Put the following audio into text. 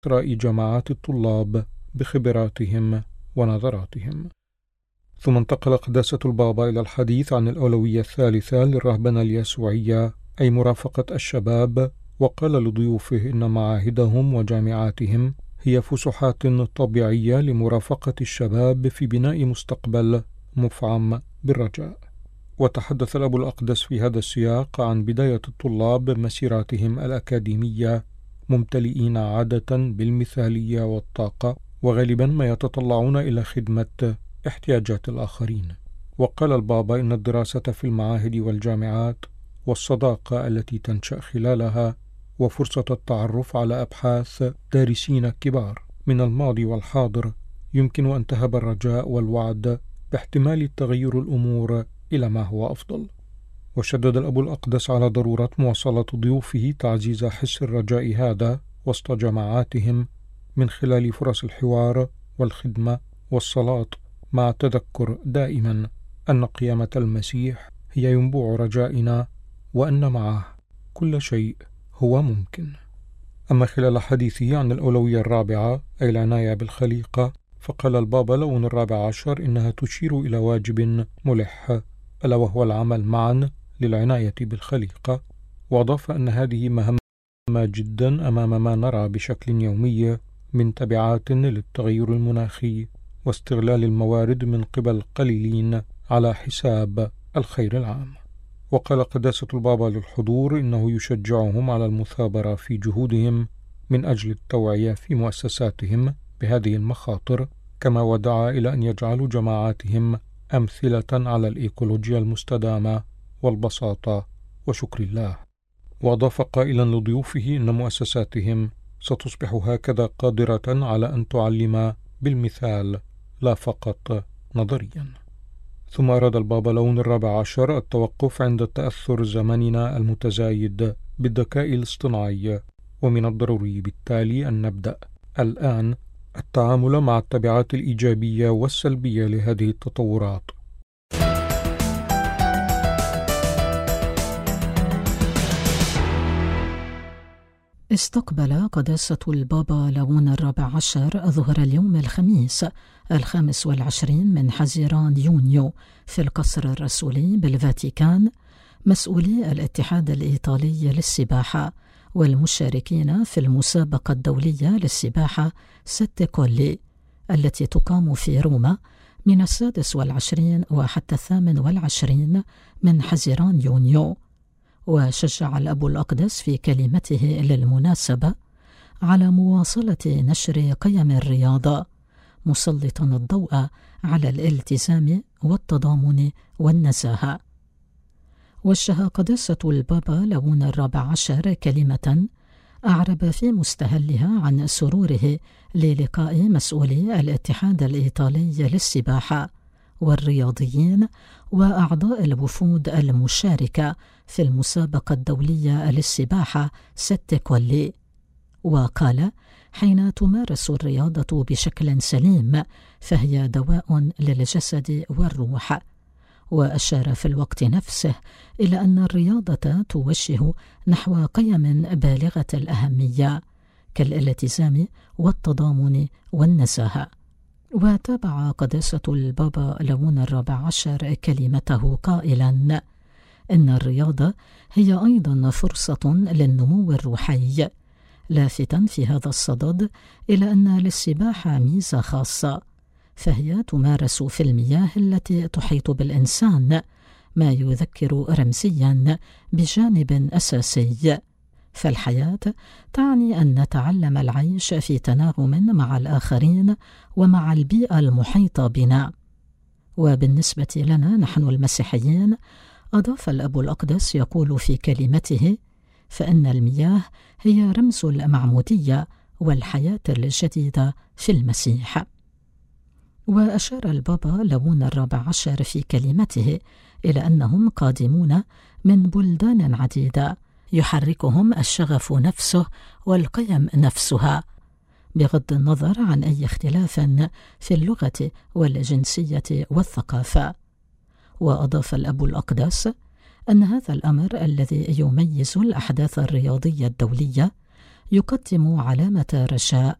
رأي جماعات الطلاب بخبراتهم ونظراتهم. ثم انتقل قداسة البابا إلى الحديث عن الأولوية الثالثة للرهبنة اليسوعية، أي مرافقة الشباب، وقال لضيوفه إن معاهدهم وجامعاتهم هي فسحات طبيعية لمرافقة الشباب في بناء مستقبل مفعم بالرجاء. وتحدث الأب الأقدس في هذا السياق عن بداية الطلاب مسيراتهم الأكاديمية ممتلئين عادة بالمثالية والطاقة، وغالبا ما يتطلعون إلى خدمة احتياجات الآخرين. وقال البابا إن الدراسة في المعاهد والجامعات والصداقة التي تنشأ خلالها وفرصة التعرف على أبحاث دارسين كبار من الماضي والحاضر يمكن أن تهب الرجاء والوعد باحتمال تغير الأمور إلى ما هو أفضل. وشدد الأب الأقدس على ضرورة مواصلة ضيوفه تعزيز حس الرجاء هذا وسط جماعاتهم من خلال فرص الحوار والخدمة والصلاة، مع التذكر دائما أن قيامة المسيح هي ينبوع رجائنا وأن معه كل شيء هو ممكن. أما خلال حديثه عن الأولوية الرابعة أي العناية بالخليقة، فقال البابا لون الرابع عشر إنها تشير إلى واجب ملح، ألا وهو العمل معا للعناية بالخليقة، وأضاف أن هذه مهمة جدا أمام ما نرى بشكل يومي من تبعات للتغير المناخي واستغلال الموارد من قبل قليلين على حساب الخير العام. وقال قداسة البابا للحضور إنه يشجعهم على المثابرة في جهودهم من أجل التوعية في مؤسساتهم بهذه المخاطر، كما ودعا إلى أن يجعلوا جماعاتهم أمثلة على الإيكولوجيا المستدامة والبساطة وشكر الله. وأضاف قائلا لضيوفه إن مؤسساتهم ستصبح هكذا قادرة على أن تعلم بالمثال لا فقط نظريا. ثم أراد البابا لون الرابع عشر التوقف عند تأثر زمننا المتزايد بالذكاء الاصطناعي، ومن الضروري بالتالي أن نبدأ الآن التعامل مع التبعات الإيجابية والسلبية لهذه التطورات. استقبل قداسة البابا لون الرابع عشر ظهر اليوم الخميس 25 من حزيران يونيو في القصر الرسولي بالفاتيكان مسؤولي الاتحاد الإيطالي للسباحة والمشاركين في المسابقة الدولية للسباحة سيت كولي التي تقام في روما من 26 وحتى 28 من حزيران يونيو. وشجع الأب الأقدس في كلمته للمناسبة على مواصلة نشر قيم الرياضة، مسلطا الضوء على الالتزام والتضامن والنزاهة. وجه قداسة البابا لون الرابع عشر كلمة أعرب في مستهلها عن سروره للقاء مسؤولي الاتحاد الإيطالي للسباحة والرياضيين وأعضاء الوفود المشاركة في المسابقة الدولية للسباحة سيت كولي. وقال: حين تمارس الرياضة بشكل سليم فهي دواء للجسد والروح. وأشار في الوقت نفسه إلى أن الرياضة توجه نحو قيم بالغة الأهمية كالالتزام والتضامن والنزاهة. وتابع قداسة البابا لون الرابع عشر كلمته قائلا: إن الرياضة هي أيضا فرصة للنمو الروحي، لافتا في هذا الصدد إلى أن للسباحة ميزة خاصة، فهي تمارس في المياه التي تحيط بالإنسان، ما يذكر رمزيا بجانب أساسي. فالحياة تعني أن نتعلم العيش في تناغم مع الآخرين ومع البيئة المحيطة بنا. وبالنسبة لنا نحن المسيحيين، أضاف الأب الأقدس يقول في كلمته: فإن المياه هي رمز المعمودية والحياة الجديدة في المسيح. وأشار البابا لون الرابع عشر في كلمته إلى أنهم قادمون من بلدان عديدة يحركهم الشغف نفسه والقيم نفسها، بغض النظر عن أي اختلاف في اللغة والجنسية والثقافة. وأضاف الأب الأقدس أن هذا الأمر الذي يميز الأحداث الرياضية الدولية يقدم علامة رجاء